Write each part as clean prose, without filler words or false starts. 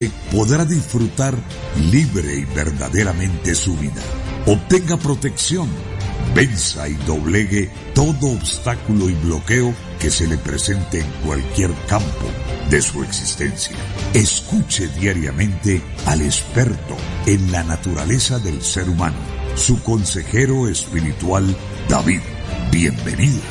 podrá disfrutar libre y verdaderamente su vida. Obtenga protección, venza y doblegue todo obstáculo y bloqueo que se le presente en cualquier campo de su existencia. Escuche diariamente al experto en la naturaleza del ser humano, su consejero espiritual David. Bienvenidos.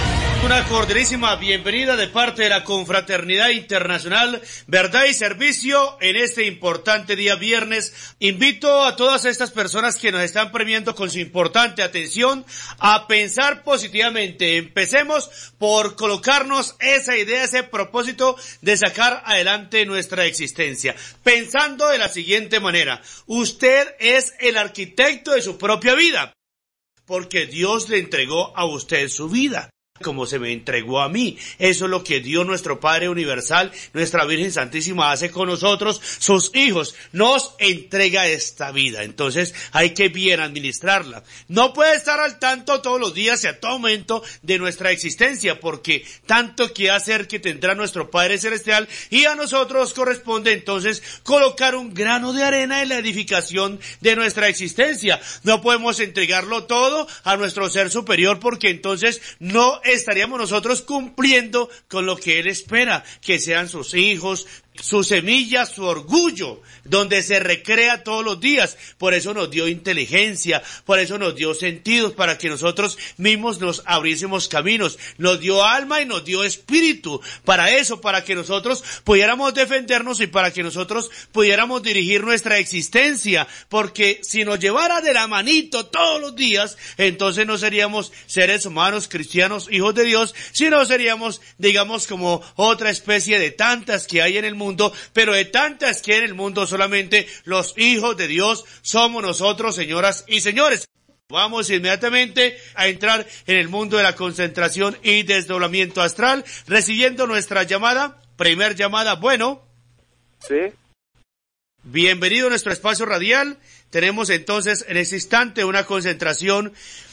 Una cordialísima bienvenida de parte de la Confraternidad Internacional Verdad y Servicio en este importante día viernes. Invito a todas estas personas que nos están premiando con su importante atención a pensar positivamente. Empecemos por colocarnos esa idea, ese propósito de sacar adelante nuestra existencia. Pensando de la siguiente manera: usted es el arquitecto de su propia vida, porque Dios le entregó a usted su vida, como se me entregó a mí. Eso es lo que Dios, nuestro Padre Universal, nuestra Virgen Santísima, hace con nosotros, sus hijos. Nos entrega esta vida, entonces hay que bien administrarla. No puede estar al tanto todos los días y a todo momento de nuestra existencia, porque tanto que hacer que tendrá nuestro Padre Celestial, y a nosotros corresponde entonces colocar un grano de arena en la edificación de nuestra existencia. No podemos entregarlo todo a nuestro ser superior, porque entonces no estaríamos nosotros cumpliendo con lo que Él espera, que sean sus hijos, su semilla, su orgullo, donde se recrea todos los días. Por eso nos dio inteligencia, por eso nos dio sentidos, para que nosotros mismos nos abriésemos caminos. Nos dio alma y nos dio espíritu para eso, para que nosotros pudiéramos defendernos y para que nosotros pudiéramos dirigir nuestra existencia. Porque si nos llevara de la manito todos los días, entonces no seríamos seres humanos, cristianos, hijos de Dios, sino seríamos, digamos, como otra especie de tantas que hay en el mundo. Pero de tantas que en el mundo, solamente los hijos de Dios somos nosotros, señoras y señores. Vamos inmediatamente a entrar en el mundo de la concentración y desdoblamiento astral, recibiendo nuestra llamada. Primer llamada, bueno. Sí. Bienvenido a nuestro espacio radial. Tenemos entonces en este instante una concentración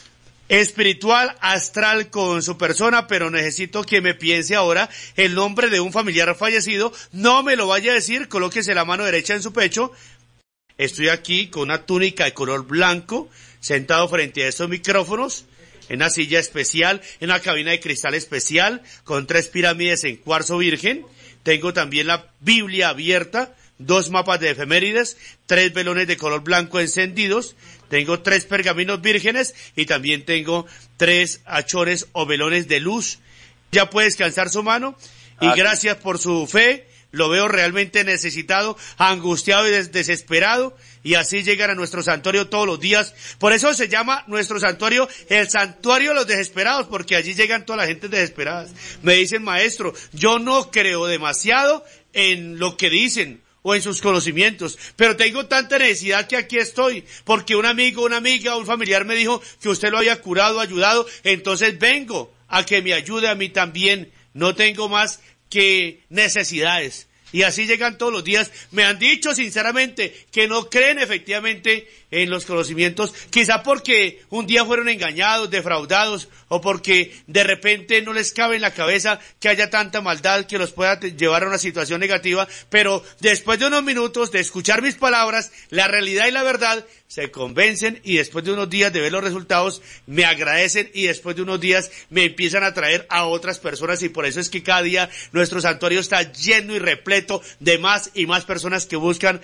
espiritual, astral con su persona, pero necesito que me piense ahora el nombre de un familiar fallecido. No me lo vaya a decir, colóquese la mano derecha en su pecho. Estoy aquí con una túnica de color blanco, sentado frente a estos micrófonos, en una silla especial, en una cabina de cristal especial, con 3 pirámides en cuarzo virgen. Tengo también la Biblia abierta, 2 mapas de efemérides, 3 velones de color blanco encendidos, tengo 3 pergaminos vírgenes y también tengo 3 achores o velones de luz. Ya puede descansar su mano y gracias por su fe. Lo veo realmente necesitado, angustiado y desesperado, y así llegan a nuestro santuario todos los días. Por eso se llama nuestro santuario el santuario de los desesperados, porque allí llegan toda la gente desesperada. Me dicen: maestro, yo no creo demasiado en lo que dicen o en sus conocimientos, pero tengo tanta necesidad que aquí estoy, porque un amigo, una amiga, un familiar me dijo que usted lo había curado, ayudado, entonces vengo a que me ayude a mí también. No tengo más que necesidades. Y así llegan todos los días. Me han dicho sinceramente que no creen efectivamente en los conocimientos, quizá porque un día fueron engañados, defraudados, o porque de repente no les cabe en la cabeza que haya tanta maldad que los pueda llevar a una situación negativa, pero después de unos minutos de escuchar mis palabras, la realidad y la verdad, se convencen, y después de unos días de ver los resultados me agradecen, y después de unos días me empiezan a traer a otras personas, y por eso es que cada día nuestro santuario está lleno y repleto de más y más personas que buscan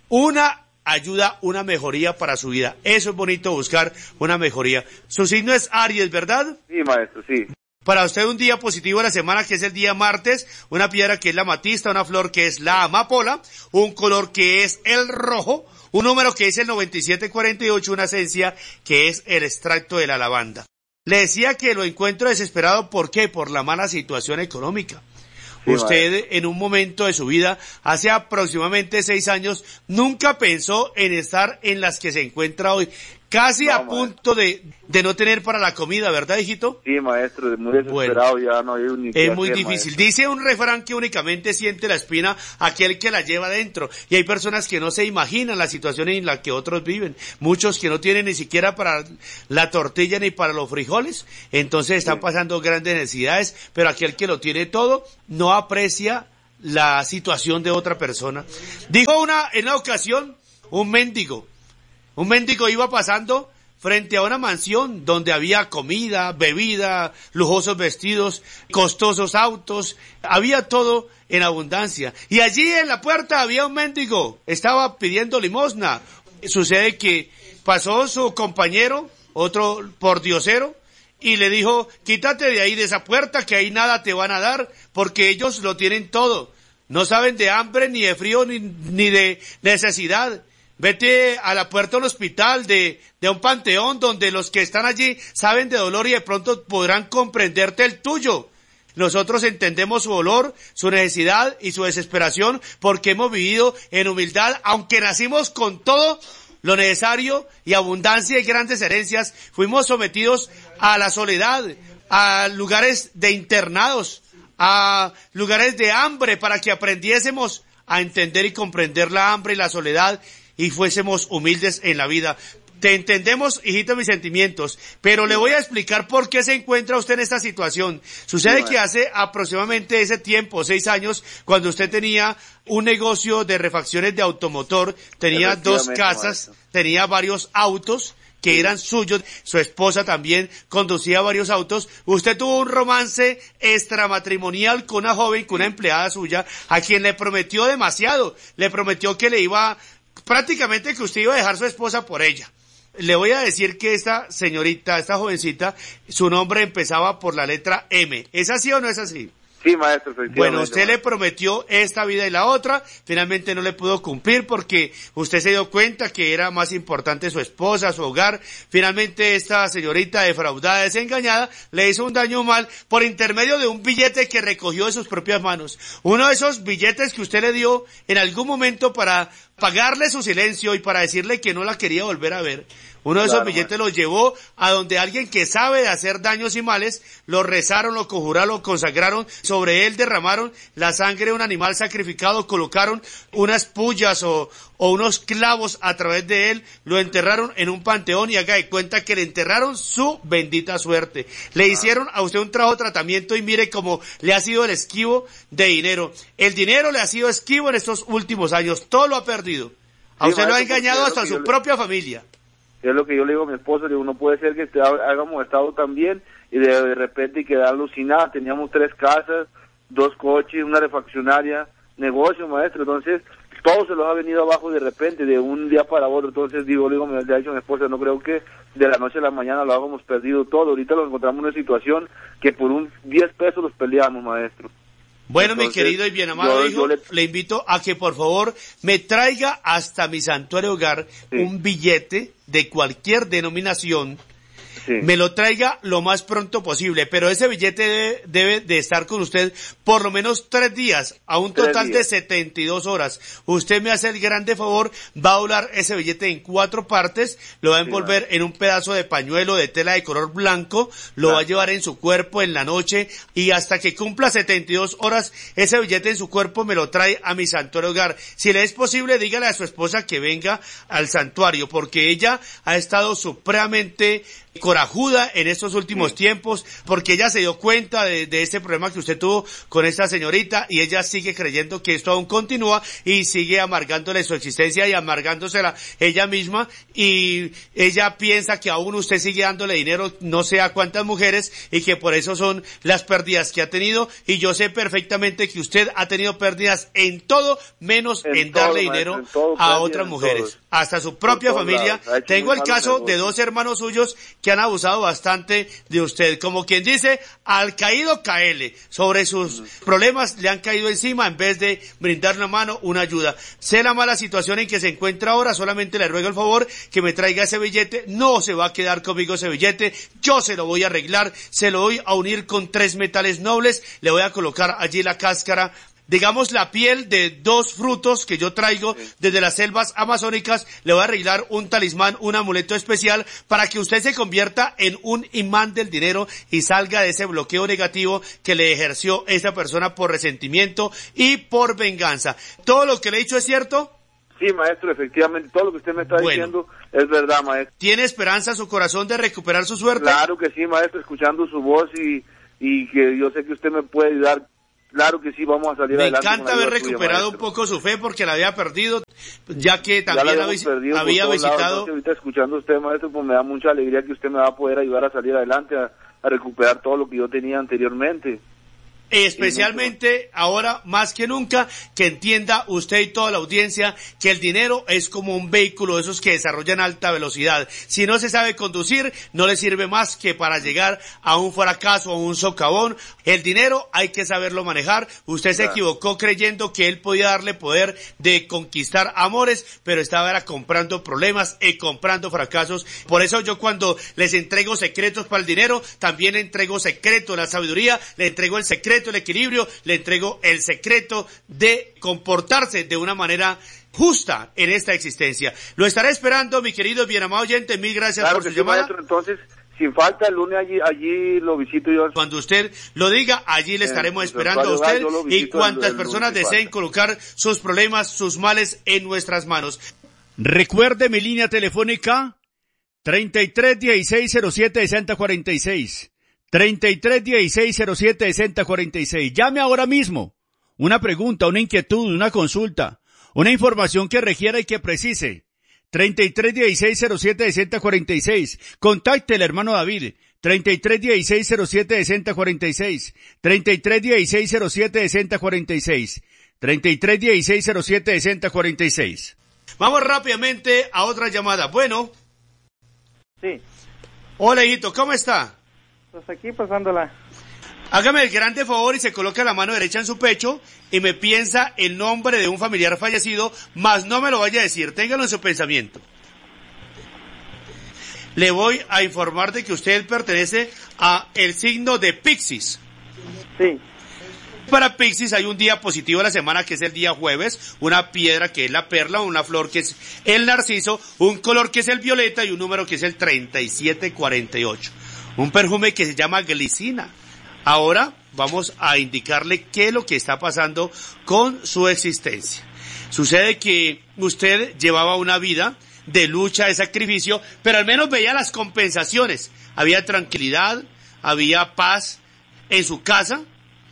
una ayuda, una mejoría para su vida. Eso es bonito, buscar una mejoría. Su signo es Aries, ¿verdad? Sí, maestro, sí. Para usted un día positivo de la semana, que es el día martes, una piedra que es la amatista, una flor que es la amapola, un color que es el rojo, un número que es el 9748, una esencia que es el extracto de la lavanda. Le decía que lo encuentro desesperado, ¿por qué? Por la mala situación económica. Sí, usted en un momento de su vida, hace aproximadamente 6 años, nunca pensó en estar en las que se encuentra hoy. Casi a punto de no tener para la comida, ¿verdad, hijito? Sí, maestro, muy desesperado, bueno, ya no hay ni es muy difícil. Maestro. Dice un refrán que únicamente siente la espina aquel que la lleva dentro. Y hay personas que no se imaginan la situación en la que otros viven. Muchos que no tienen ni siquiera para la tortilla ni para los frijoles. Entonces están pasando grandes necesidades, pero aquel que lo tiene todo no aprecia la situación de otra persona. Dijo en una ocasión, un mendigo iba pasando frente a una mansión donde había comida, bebida, lujosos vestidos, costosos autos, había todo en abundancia. Y allí en la puerta había un mendigo, estaba pidiendo limosna. Sucede que pasó su compañero, otro pordiosero, y le dijo, quítate de ahí, de esa puerta, que ahí nada te van a dar, porque ellos lo tienen todo. No saben de hambre, ni de frío, ni de necesidad. Vete a la puerta del hospital, de un panteón, donde los que están allí saben de dolor y de pronto podrán comprenderte el tuyo. Nosotros entendemos su dolor, su necesidad y su desesperación, porque hemos vivido en humildad, aunque nacimos con todo lo necesario y abundancia y grandes herencias, fuimos sometidos a la soledad, a lugares de internados, a lugares de hambre, para que aprendiésemos a entender y comprender la hambre y la soledad y fuésemos humildes en la vida. Te entendemos, hijito, mis sentimientos, pero le voy a explicar por qué se encuentra usted en esta situación. Sucede que hace aproximadamente ese tiempo, 6 años, cuando usted tenía un negocio de refacciones de automotor, tenía 2 casas, tenía varios autos que eran suyos, su esposa también conducía varios autos, usted tuvo un romance extramatrimonial con una joven, con una empleada suya, a quien le prometió demasiado, le prometió que le iba, prácticamente que usted iba a dejar su esposa por ella. Le voy a decir que esta señorita, esta jovencita, su nombre empezaba por la letra M. ¿Es así o no es así? Sí, maestro, efectivamente. Bueno, usted le prometió esta vida y la otra, finalmente no le pudo cumplir porque usted se dio cuenta que era más importante su esposa, su hogar. Finalmente esta señorita defraudada, desengañada, le hizo un daño mal por intermedio de un billete que recogió de sus propias manos. Uno de esos billetes que usted le dio en algún momento para pagarle su silencio y para decirle que no la quería volver a ver. Uno de esos billetes los llevó a donde alguien que sabe de hacer daños y males, lo rezaron, lo conjuraron, lo consagraron, sobre él derramaron la sangre de un animal sacrificado, colocaron unas pullas o unos clavos a través de él, lo enterraron en un panteón y haga de cuenta que le enterraron su bendita suerte. Le hicieron a usted un trabajo de tratamiento y mire cómo le ha sido el esquivo de dinero. El dinero le ha sido esquivo en estos últimos años, todo lo ha perdido. A usted lo ha engañado hasta su propia familia. Es lo que yo le digo a mi esposa, le digo, no puede ser que hayamos estado tan bien y de repente quedarnos sin nada. Teníamos 3 casas, 2 coches, una refaccionaria, negocio, maestro. Entonces, todo se nos ha venido abajo de repente, de un día para otro. Entonces, le digo, me ha dicho mi esposa, no creo que de la noche a la mañana lo hayamos perdido todo. Ahorita lo encontramos en una situación que por 10 pesos los peleamos, maestro. Bueno, entonces, mi querido y bien amado hijo, le invito a que por favor me traiga hasta mi santuario hogar un billete de cualquier denominación, me lo traiga lo más pronto posible, pero ese billete debe de estar con usted por lo menos 3 días, a un total de 72 horas. Usted me hace el grande favor, va a doblar ese billete en 4 partes, lo va a envolver en un pedazo de pañuelo de tela de color blanco, lo va a llevar en su cuerpo en la noche y hasta que cumpla 72 horas, ese billete en su cuerpo me lo trae a mi santuario hogar. Si le es posible, dígale a su esposa que venga al santuario, porque ella ha estado supremamente corajuda en estos últimos tiempos, porque ella se dio cuenta de este problema que usted tuvo con esta señorita y ella sigue creyendo que esto aún continúa y sigue amargándole su existencia y amargándosela ella misma, y ella piensa que aún usted sigue dándole dinero no sé a cuántas mujeres y que por eso son las pérdidas que ha tenido, y yo sé perfectamente que usted ha tenido pérdidas en todo menos en darle dinero a otras mujeres, hasta su propia familia. Tengo el caso de 2 hermanos suyos que han abusado bastante de usted, como quien dice, al caído caele, sobre sus problemas le han caído encima en vez de brindar una mano, una ayuda. Sé la mala situación en que se encuentra ahora, solamente le ruego el favor que me traiga ese billete, no se va a quedar conmigo ese billete, yo se lo voy a arreglar, se lo voy a unir con 3 metales nobles, le voy a colocar allí la cáscara, digamos la piel de 2 frutos que yo traigo desde las selvas amazónicas, le voy a arreglar un talismán, un amuleto especial para que usted se convierta en un imán del dinero y salga de ese bloqueo negativo que le ejerció esa persona por resentimiento y por venganza. ¿Todo lo que le he dicho es cierto? Sí, maestro, efectivamente, todo lo que usted me está diciendo es verdad, maestro. ¿Tiene esperanza su corazón de recuperar su suerte? Claro que sí, maestro, escuchando su voz y que yo sé que usted me puede ayudar claro que sí, vamos a salir adelante. Me encanta haber recuperado un poco su fe porque la había perdido, ya que también había visitado. Ahorita escuchando a usted, maestro, pues me da mucha alegría que usted me va a poder ayudar a salir adelante, a recuperar todo lo que yo tenía anteriormente. Especialmente ahora más que nunca, que entienda usted y toda la audiencia que el dinero es como un vehículo de esos que desarrollan alta velocidad. Si no se sabe conducir, no le sirve más que para llegar a un fracaso, a un socavón. El dinero hay que saberlo manejar. Usted se equivocó creyendo que él podía darle poder de conquistar amores, pero estaba comprando problemas y comprando fracasos. Por eso yo cuando les entrego secretos para el dinero, también le entrego secreto de la sabiduría, le entrego el secreto el equilibrio, le entrego el secreto de comportarse de una manera justa en esta existencia. Lo estaré esperando, mi querido bien amado oyente, mil gracias por su llamada. Maestro, entonces, sin falta, el lunes allí lo visito yo. Cuando usted lo diga, allí le estaremos esperando a usted y cuantas personas deseen colocar sus problemas, sus males en nuestras manos. Recuerde mi línea telefónica 3316076046. 3316076046. Llame ahora mismo. Una pregunta, una inquietud, una consulta, una información que requiera y que precise. 3316076046. Contacte al hermano David. 3316076046. 3316076046. 3316076046. Vamos rápidamente a otra llamada. Bueno. Sí. Hola, hijito, ¿cómo está? Pues aquí pasándola. Hágame el grande favor y se coloca la mano derecha en su pecho y me piensa el nombre de un familiar fallecido, mas no me lo vaya a decir, téngalo en su pensamiento. Le voy a informar de que usted pertenece a el signo de Piscis. Sí. Para Piscis hay un día positivo de la semana que es el día jueves, una piedra que es la perla, una flor que es el narciso, un color que es el violeta y un número que es el 3748. Un perfume que se llama glicina. Ahora vamos a indicarle qué es lo que está pasando con su existencia. Sucede que usted llevaba una vida de lucha, de sacrificio, pero al menos veía las compensaciones. Había tranquilidad, había paz en su casa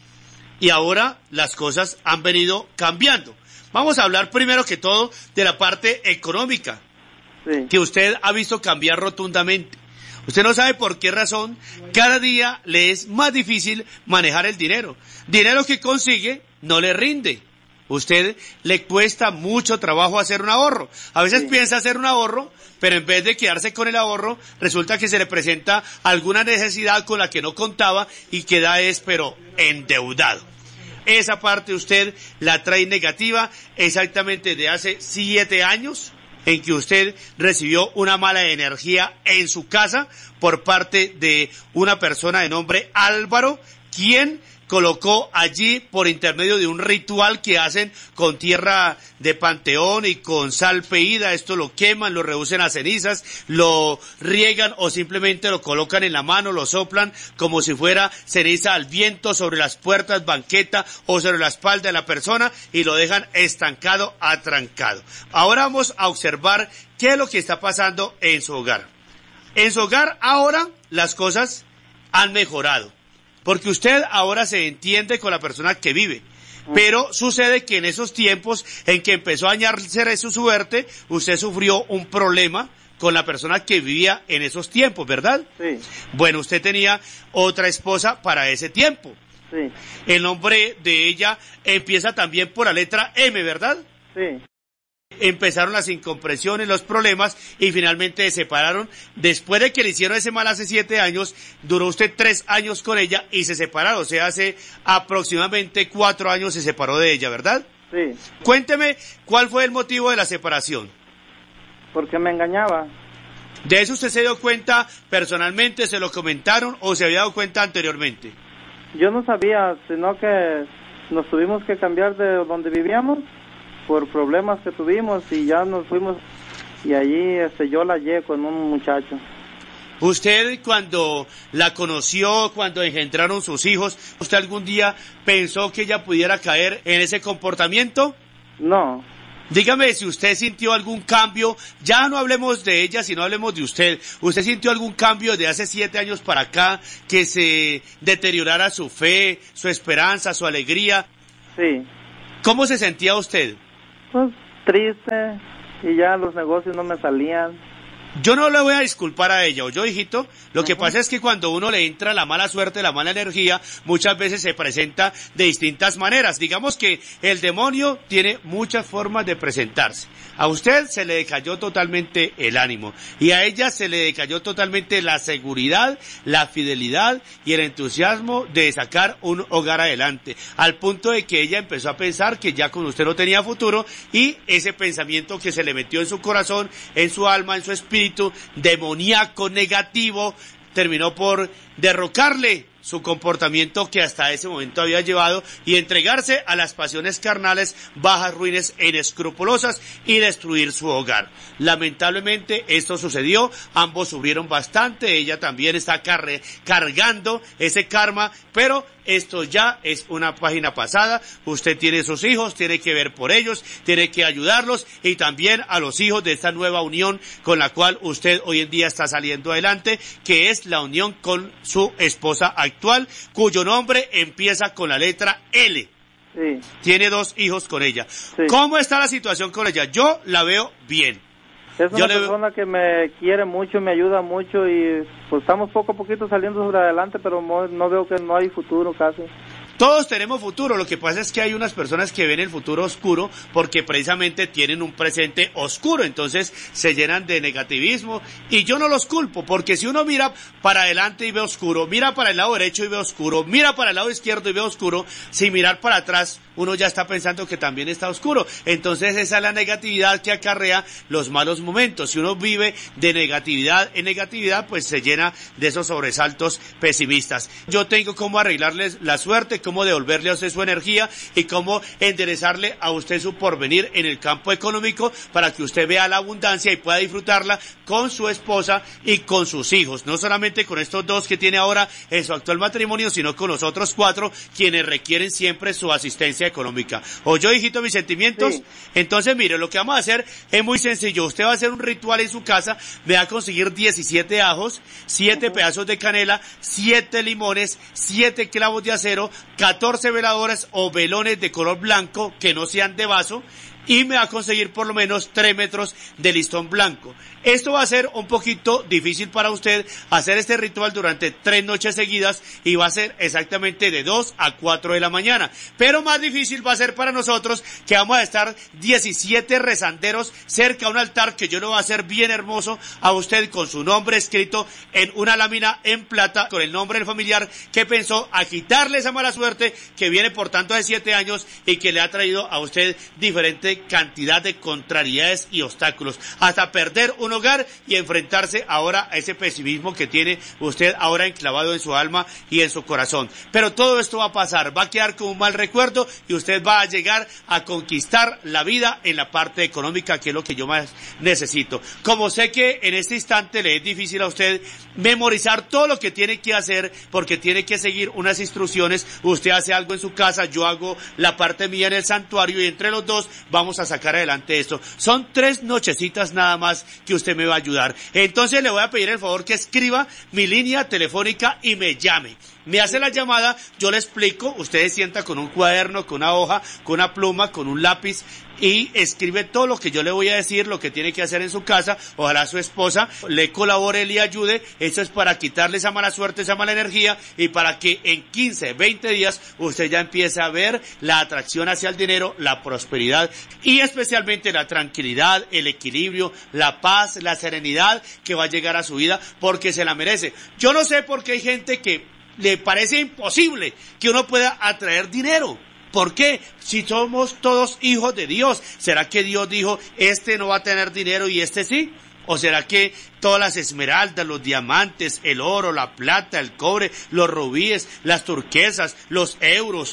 y ahora las cosas han venido cambiando. Vamos a hablar primero que todo de la parte económica, Sí. que usted ha visto cambiar rotundamente. Usted no sabe por qué razón, cada día le es más difícil manejar el dinero. Dinero que consigue no le rinde. Usted le cuesta mucho trabajo hacer un ahorro. A veces piensa hacer un ahorro, pero en vez de quedarse con el ahorro, resulta que se le presenta alguna necesidad con la que no contaba y queda pero endeudado. Esa parte usted la trae negativa exactamente de hace 7 años. En que usted recibió una mala energía en su casa por parte de una persona de nombre Álvaro, quien colocó allí por intermedio de un ritual que hacen con tierra de panteón y con sal peída, esto lo queman, lo reducen a cenizas, lo riegan o simplemente lo colocan en la mano, lo soplan como si fuera ceniza al viento sobre las puertas, banqueta o sobre la espalda de la persona y lo dejan estancado, atrancado. Ahora vamos a observar qué es lo que está pasando en su hogar. En su hogar ahora las cosas han mejorado. Porque usted ahora se entiende con la persona que vive. Pero sucede que en esos tiempos en que empezó a dañarse su suerte, usted sufrió un problema con la persona que vivía en esos tiempos, ¿verdad? Sí. Bueno, usted tenía otra esposa para ese tiempo. Sí. El nombre de ella empieza también por la letra M, ¿verdad? Sí. Empezaron las incomprensiones, los problemas y finalmente se separaron. Después de que le hicieron ese mal hace 7 años, duró usted 3 años con ella y se separaron. O sea, hace aproximadamente 4 años se separó de ella, ¿verdad? Sí. Cuénteme, ¿cuál fue el motivo de la separación? Porque me engañaba. ¿De eso usted se dio cuenta personalmente, se lo comentaron o se había dado cuenta anteriormente? Yo no sabía, sino que nos tuvimos que cambiar de donde vivíamos por problemas que tuvimos y ya nos fuimos y allí yo la hallé con un muchacho. ¿Usted cuando la conoció, cuando engendraron sus hijos, usted algún día pensó que ella pudiera caer en ese comportamiento? No. Dígame si usted sintió algún cambio, ya no hablemos de ella, sino hablemos de usted. ¿Usted sintió algún cambio de hace 7 años para acá, que se deteriorara su fe, su esperanza, su alegría? Sí. ¿Cómo se sentía usted? Pues triste, y ya los negocios no me salían. Yo no le voy a disculpar a ella, yo, hijito, lo que pasa es que cuando uno le entra la mala suerte, la mala energía, muchas veces se presenta de distintas maneras. Digamos que el demonio tiene muchas formas de presentarse. A usted se le decayó totalmente el ánimo, y a ella se le decayó totalmente la seguridad, la fidelidad y el entusiasmo de sacar un hogar adelante, al punto de que ella empezó a pensar que ya con usted no tenía futuro, y ese pensamiento que se le metió en su corazón, en su alma, en su espíritu, demoníaco, negativo, terminó por derrocarle su comportamiento que hasta ese momento había llevado y entregarse a las pasiones carnales, bajas, ruines e inescrupulosas, y destruir su hogar. Lamentablemente esto sucedió, ambos sufrieron bastante, ella también está cargando ese karma, pero esto ya es una página pasada. Usted tiene sus hijos, tiene que ver por ellos, tiene que ayudarlos, y también a los hijos de esta nueva unión con la cual usted hoy en día está saliendo adelante, que es la unión con su esposa actual, cuyo nombre empieza con la letra L. Sí. Tiene 2 hijos con ella. Sí. ¿Cómo está la situación con ella? Yo la veo bien. Es una persona que me quiere mucho, me ayuda mucho, y pues estamos poco a poquito saliendo sobre adelante, pero no veo que no hay futuro casi. Todos tenemos futuro, lo que pasa es que hay unas personas que ven el futuro oscuro porque precisamente tienen un presente oscuro, entonces se llenan de negativismo, y yo no los culpo, porque si uno mira para adelante y ve oscuro, mira para el lado derecho y ve oscuro, mira para el lado izquierdo y ve oscuro, sin mirar para atrás uno ya está pensando que también está oscuro. Entonces esa es la negatividad que acarrea los malos momentos. Si uno vive de negatividad en negatividad, pues se llena de esos sobresaltos pesimistas. Yo tengo cómo arreglarles la suerte, cómo devolverle a usted su energía y cómo enderezarle a usted su porvenir en el campo económico, para que usted vea la abundancia y pueda disfrutarla con su esposa y con sus hijos. No solamente con estos 2 que tiene ahora en su actual matrimonio, sino con los otros 4 quienes requieren siempre su asistencia económica. ¿Oyó, hijito, mis sentimientos? Sí. Entonces, mire, lo que vamos a hacer es muy sencillo. Usted va a hacer un ritual en su casa, me va a conseguir 17 ajos, 7 pedazos de canela, 7 limones, 7 clavos de acero, 14 veladoras o velones de color blanco que no sean de vaso, y me va a conseguir por lo menos 3 metros de listón blanco. Esto va a ser un poquito difícil para usted hacer este ritual durante 3 noches seguidas, y va a ser exactamente de 2 a 4 de la mañana. Pero más difícil va a ser para nosotros, que vamos a estar 17 rezanderos cerca a un altar que yo lo voy a hacer bien hermoso a usted, con su nombre escrito en una lámina en plata, con el nombre del familiar que pensó a quitarle esa mala suerte que viene por tanto de 7 años y que le ha traído a usted diferente cantidad de contrariedades y obstáculos, hasta perder un hogar y enfrentarse ahora a ese pesimismo que tiene usted ahora enclavado en su alma y en su corazón. Pero todo esto va a pasar, va a quedar como un mal recuerdo, y usted va a llegar a conquistar la vida en la parte económica, que es lo que yo más necesito. Como sé que en este instante le es difícil a usted memorizar todo lo que tiene que hacer, porque tiene que seguir unas instrucciones, usted hace algo en su casa, yo hago la parte mía en el santuario, y entre los 2 vamos a sacar adelante esto. Son 3 nochecitas nada más que usted me va a ayudar. Entonces le voy a pedir el favor que escriba mi línea telefónica y me llame. Me hace la llamada, yo le explico, usted se sienta con un cuaderno, con una hoja, con una pluma, con un lápiz, y escribe todo lo que yo le voy a decir, lo que tiene que hacer en su casa. Ojalá su esposa le colabore, le ayude. Eso es para quitarle esa mala suerte, esa mala energía, y para que en 15, 20 días usted ya empiece a ver la atracción hacia el dinero, la prosperidad y especialmente la tranquilidad, el equilibrio, la paz, la serenidad que va a llegar a su vida, porque se la merece. Yo no sé por qué hay gente que le parece imposible que uno pueda atraer dinero. ¿Por qué? Si somos todos hijos de Dios, ¿será que Dios dijo, este no va a tener dinero y este sí? ¿O será que todas las esmeraldas, los diamantes, el oro, la plata, el cobre, los rubíes, las turquesas, los euros,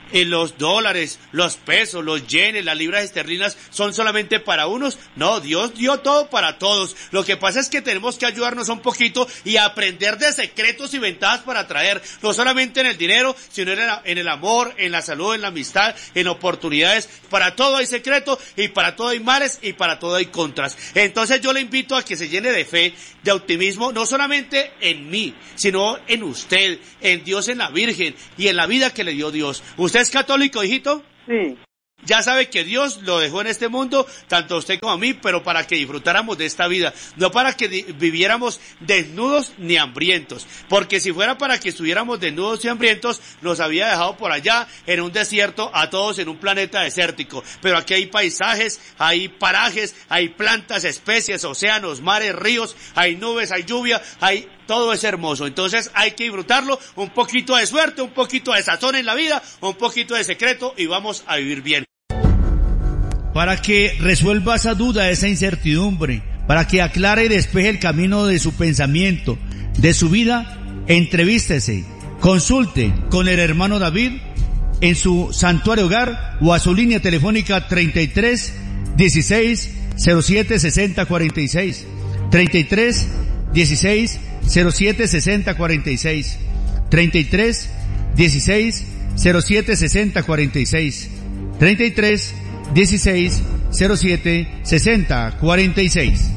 los dólares, los pesos, los yenes, las libras esterlinas son solamente para unos. No, Dios dio todo para todos. Lo que pasa es que tenemos que ayudarnos un poquito y aprender de secretos y ventajas para traer, no solamente en el dinero, sino en el amor, en la salud, en la amistad, en oportunidades. Para todo hay secreto y para todo hay males y para todo hay contras. Entonces yo le invito a que se llene de fe, de optimismo, no solamente en mí, sino en usted, en Dios, en la Virgen y en la vida que le dio Dios. ¿Usted es católico, hijito? Sí. Ya sabe que Dios lo dejó en este mundo, tanto a usted como a mí, pero para que disfrutáramos de esta vida, no para que viviéramos desnudos ni hambrientos, porque si fuera para que estuviéramos desnudos y hambrientos, nos había dejado por allá en un desierto, a todos en un planeta desértico, pero aquí hay paisajes, hay parajes, hay plantas, especies, océanos, mares, ríos, hay nubes, hay lluvia, todo es hermoso. Entonces hay que disfrutarlo, un poquito de suerte, un poquito de sazón en la vida, un poquito de secreto y vamos a vivir bien. Para que resuelva esa duda, esa incertidumbre, para que aclare y despeje el camino de su pensamiento, de su vida, entrevístese, consulte con el hermano David en su santuario hogar o a su línea telefónica 33 16 07 60 46, 33 16 07 60 46, 33 16 07 60 46, 33 16 07 60 46.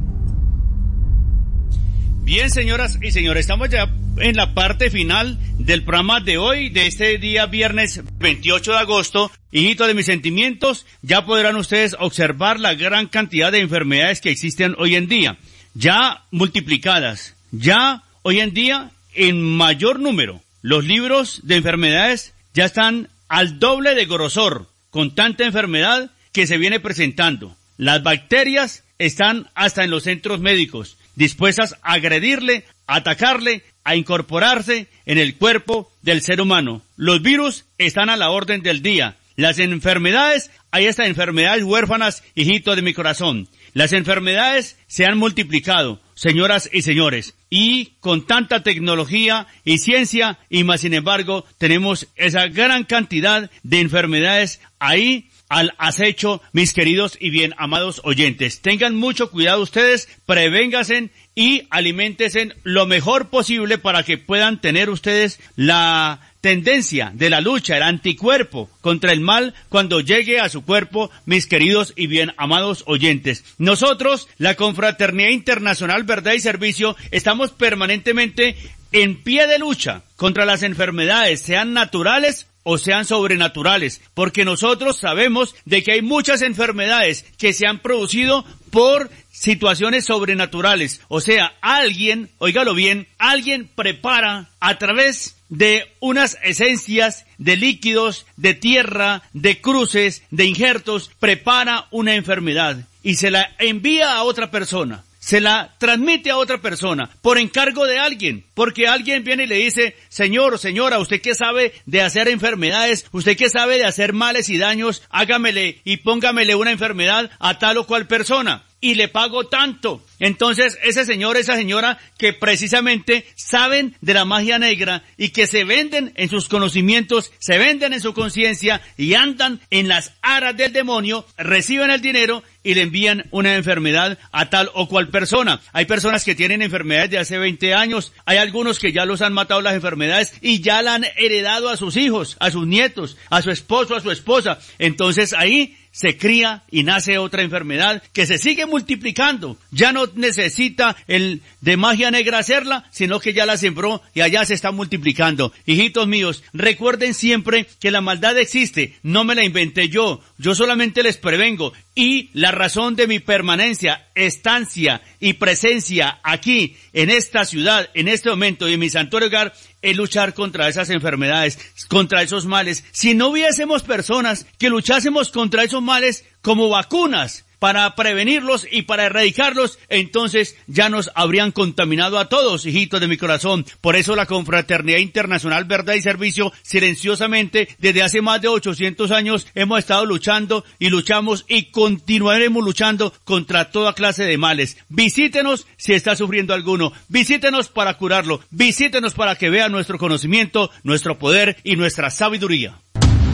Bien, señoras y señores, estamos ya en la parte final del programa de hoy, de este día viernes 28 de agosto. Hijitos de mis sentimientos, ya podrán ustedes observar la gran cantidad de enfermedades que existen hoy en día, ya multiplicadas, ya hoy en día en mayor número. Los libros de enfermedades ya están al doble de grosor, con tanta enfermedad que se viene presentando. Las bacterias están hasta en los centros médicos, dispuestas a agredirle, a atacarle, a incorporarse en el cuerpo del ser humano. Los virus están a la orden del día. Las enfermedades, hay hasta enfermedades huérfanas, hijitos de mi corazón. Las enfermedades se han multiplicado, señoras y señores, y con tanta tecnología y ciencia, y más sin embargo, tenemos esa gran cantidad de enfermedades ahí al acecho, mis queridos y bien amados oyentes. Tengan mucho cuidado ustedes, prevénganse y aliméntense lo mejor posible para que puedan tener ustedes la tendencia de la lucha, el anticuerpo contra el mal cuando llegue a su cuerpo, mis queridos y bien amados oyentes. Nosotros, la Confraternidad Internacional Verdad y Servicio, estamos permanentemente en pie de lucha contra las enfermedades, sean naturales o sean sobrenaturales, porque nosotros sabemos de que hay muchas enfermedades que se han producido por situaciones sobrenaturales. O sea, alguien, óigalo bien, alguien prepara a través de unas esencias, de líquidos, de tierra, de cruces, de injertos, prepara una enfermedad y se la envía a otra persona. Se la transmite a otra persona por encargo de alguien, porque alguien viene y le dice, señor o señora, usted que sabe de hacer enfermedades, usted que sabe de hacer males y daños, hágamele y póngamele una enfermedad a tal o cual persona y le pago tanto. Entonces ese señor, esa señora que precisamente saben de la magia negra y que se venden en sus conocimientos, se venden en su conciencia y andan en las aras del demonio, reciben el dinero y le envían una enfermedad a tal o cual persona. Hay personas que tienen enfermedades de hace 20 años, hay algunos que ya los han matado las enfermedades y ya la han heredado a sus hijos, a sus nietos, a su esposo, a su esposa. Entonces ahí se cría y nace otra enfermedad que se sigue multiplicando. Ya no necesita el de magia negra hacerla, sino que ya la sembró y allá se está multiplicando. Hijitos míos, recuerden siempre que la maldad existe, no me la inventé yo solamente les prevengo. Y la razón de mi permanencia, estancia y presencia aquí, en esta ciudad, en este momento y en mi santuario hogar, es luchar contra esas enfermedades, contra esos males. Si no hubiésemos personas que luchásemos contra esos males como vacunas para prevenirlos y para erradicarlos, entonces ya nos habrían contaminado a todos, hijitos de mi corazón. Por eso la Confraternidad Internacional Verdad y Servicio, silenciosamente, desde hace más de 800 años, hemos estado luchando y luchamos y continuaremos luchando contra toda clase de males. Visítenos si está sufriendo alguno, visítenos para curarlo, visítenos para que vea nuestro conocimiento, nuestro poder y nuestra sabiduría.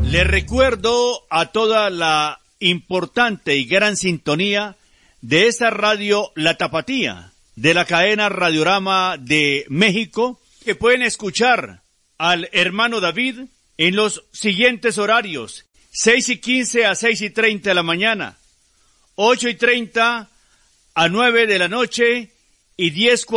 Les recuerdo a toda la importante y gran sintonía de esta radio La Tapatía, de la cadena Radiorama de México, que pueden escuchar al hermano David en los siguientes horarios: 6:15 a 6:30 de la mañana, 8:30 a 9 de la noche y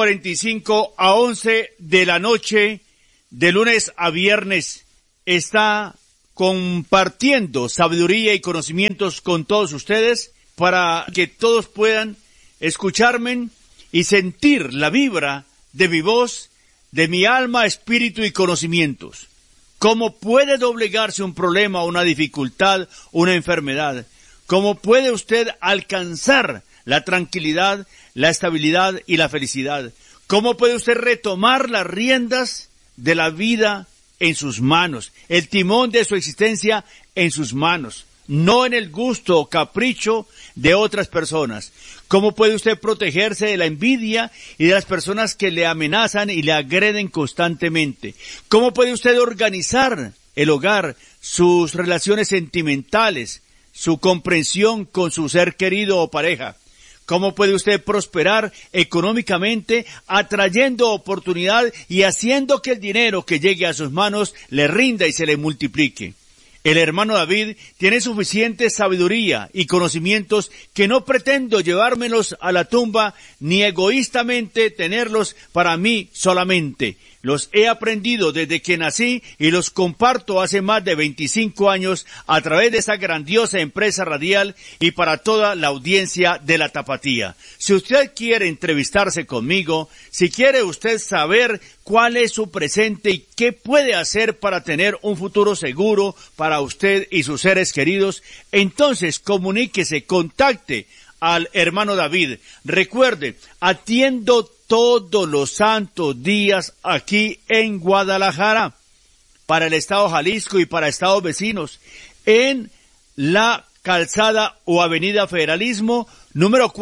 10:45 a 11 de la noche, de lunes a viernes. Está compartiendo sabiduría y conocimientos con todos ustedes para que todos puedan escucharme y sentir la vibra de mi voz, de mi alma, espíritu y conocimientos. ¿Cómo puede doblegarse un problema, una dificultad, una enfermedad? ¿Cómo puede usted alcanzar la tranquilidad, la estabilidad y la felicidad? ¿Cómo puede usted retomar las riendas de la vida en sus manos, el timón de su existencia en sus manos, no en el gusto o capricho de otras personas? ¿Cómo puede usted protegerse de la envidia y de las personas que le amenazan y le agreden constantemente? ¿Cómo puede usted organizar el hogar, sus relaciones sentimentales, su comprensión con su ser querido o pareja? ¿Cómo puede usted prosperar económicamente, atrayendo oportunidad y haciendo que el dinero que llegue a sus manos le rinda y se le multiplique? El hermano David tiene suficiente sabiduría y conocimientos que no pretendo llevármelos a la tumba ni egoístamente tenerlos para mí solamente. Los he aprendido desde que nací y los comparto hace más de 25 años a través de esta grandiosa empresa radial y para toda la audiencia de La Tapatía. Si usted quiere entrevistarse conmigo, si quiere usted saber cuál es su presente y qué puede hacer para tener un futuro seguro para usted y sus seres queridos, entonces comuníquese, contacte al hermano David. Recuerde, atiendo todos los santos días aquí en Guadalajara, para el estado Jalisco y para estados vecinos, en la calzada o avenida Federalismo, número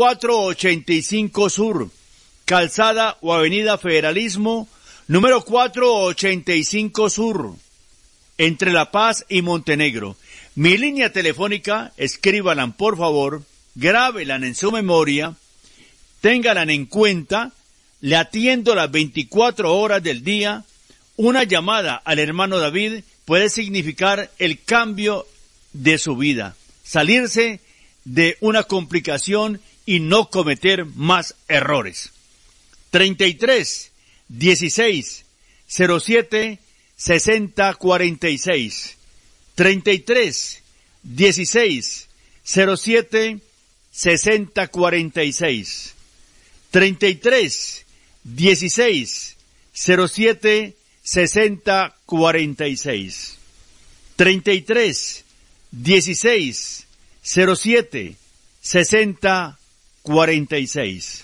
485 Sur. Calzada o avenida Federalismo, número 485 Sur, entre La Paz y Montenegro. Mi línea telefónica, escríbanla por favor, grábenla en su memoria, ténganla en cuenta. Le atiendo las 24 horas del día. Una llamada al hermano David puede significar el cambio de su vida, salirse de una complicación y no cometer más errores. 33 16 07 60 46. 33 16 07 60 46. 33 16 07 60 46. 33 16 07 60 46.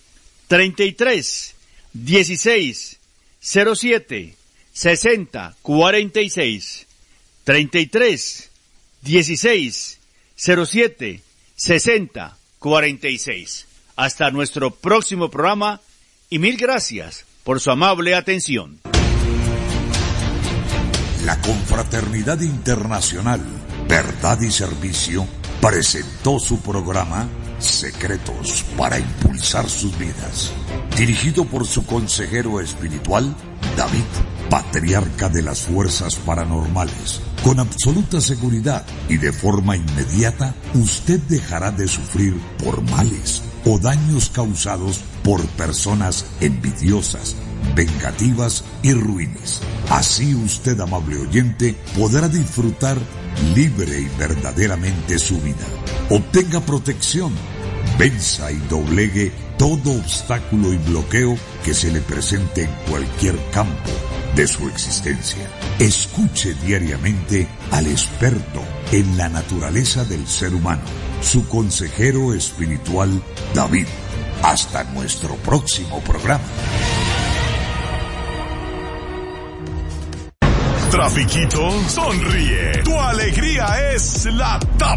33 16 07 60 46. 33 16 07 60 46. Hasta nuestro próximo programa y mil gracias por su amable atención. La Confraternidad Internacional Verdad y Servicio presentó su programa Secretos para Impulsar Sus Vidas, dirigido por su consejero espiritual, David, patriarca de las fuerzas paranormales. Con absoluta seguridad y de forma inmediata, usted dejará de sufrir por males o daños causados por personas envidiosas, vengativas y ruines. Así usted, amable oyente, podrá disfrutar libre y verdaderamente su vida. Obtenga protección, venza y doblegue todo obstáculo y bloqueo que se le presente en cualquier campo de su existencia. Escuche diariamente al experto en la naturaleza del ser humano, su consejero espiritual David. Hasta nuestro próximo programa. Trafiquito, sonríe. Tu alegría es La Tapatía.